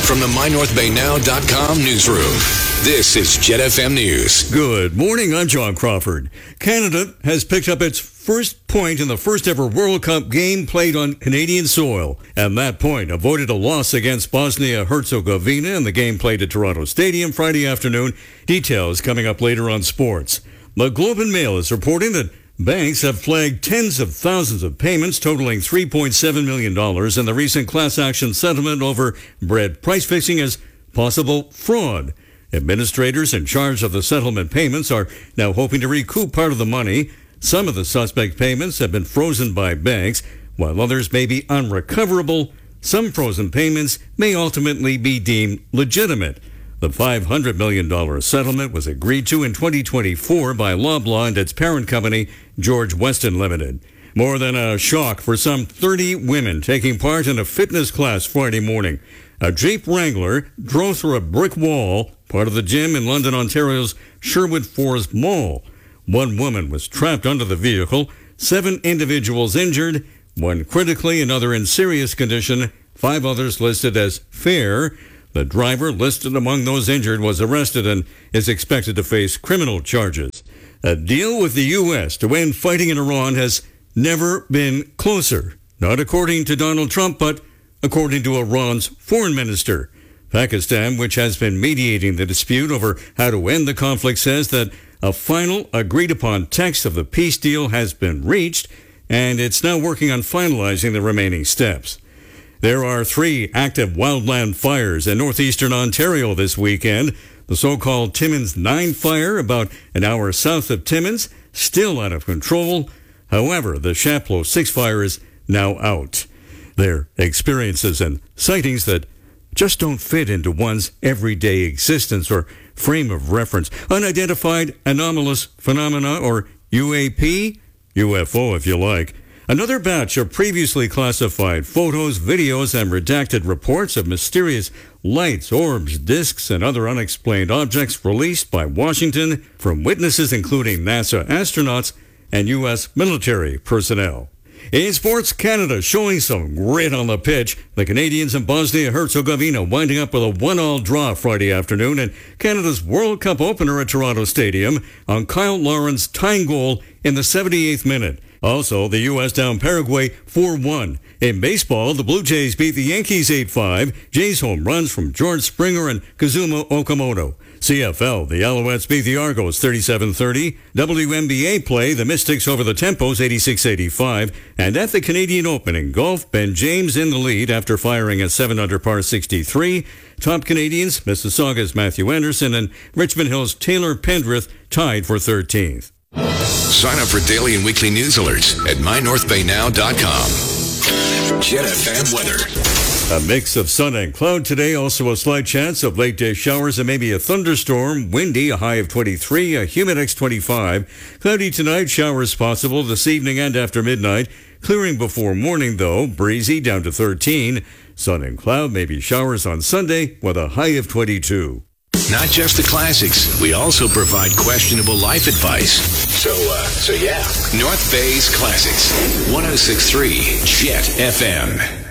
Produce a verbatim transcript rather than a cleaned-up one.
From the my north bay now dot com newsroom, this is Jet F M News. Good morning, I'm John Crawford. Canada has picked up its first point in the first ever World Cup game played on Canadian soil. And that point avoided a loss against Bosnia-Herzegovina in the game played at Toronto Stadium Friday afternoon. Details coming up later on sports. The Globe and Mail is reporting that banks have flagged tens of thousands of payments totaling three point seven million dollars in the recent class action settlement over bread price fixing as possible fraud. Administrators in charge of the settlement payments are now hoping to recoup part of the money. Some of the suspect payments have been frozen by banks, while others may be unrecoverable. Some frozen payments may ultimately be deemed legitimate. The five hundred million dollars settlement was agreed to in twenty twenty-four by Loblaw and its parent company, George Weston Limited. More than a shock for some thirty women taking part in a fitness class Friday morning. A Jeep Wrangler drove through a brick wall, part of the gym in London, Ontario's Sherwood Forest Mall. One woman was trapped under the vehicle, seven individuals injured, one critically, another in serious condition, five others listed as fair. The driver listed among those injured was arrested and is expected to face criminal charges. A deal with the U S to end fighting in Iran has never been closer, not according to Donald Trump, but according to Iran's foreign minister. Pakistan, which has been mediating the dispute over how to end the conflict, says that a final agreed-upon text of the peace deal has been reached, and it's now working on finalizing the remaining steps. There are three active wildland fires in northeastern Ontario this weekend. The so-called Timmins nine fire, about an hour south of Timmins, still out of control. However, the Chapleau six fire is now out. They're experiences and sightings that just don't fit into one's everyday existence or frame of reference. Unidentified anomalous phenomena, or U A P, U F O if you like. Another batch of previously classified photos, videos, and redacted reports of mysterious lights, orbs, disks, and other unexplained objects released by Washington from witnesses including NASA astronauts and U S military personnel. In sports, Canada showing some grit on the pitch. The Canadians and Bosnia-Herzegovina winding up with a one-all draw Friday afternoon, and Canada's World Cup opener at Toronto Stadium on Kyle Lauren's tying goal in the seventy-eighth minute. Also, the U S down Paraguay four one. In baseball, the Blue Jays beat the Yankees eight five. Jays home runs from George Springer and Kazuma Okamoto. C F L, the Alouettes beat the Argos thirty-seven thirty. W N B A play, the Mystics over the Tempos eighty-six eighty-five. And at the Canadian Open in golf, Ben James in the lead after firing a seven under par sixty-three. Top Canadians, Mississauga's Matthew Anderson and Richmond Hill's Taylor Pendrith tied for thirteenth. Sign up for daily and weekly news alerts at my north bay now dot com. Jet F M weather. A mix of sun and cloud today, also a slight chance of late day showers and maybe a thunderstorm. Windy, a high of twenty-three, a Humidex twenty-five. Cloudy tonight, showers possible this evening and after midnight. Clearing before morning though, breezy down to thirteen. Sun and cloud, maybe showers on Sunday with a high of twenty-two. Not just the classics, we also provide questionable life advice. So, uh, so yeah. North Bay's Classics, one oh six point three Jet F M.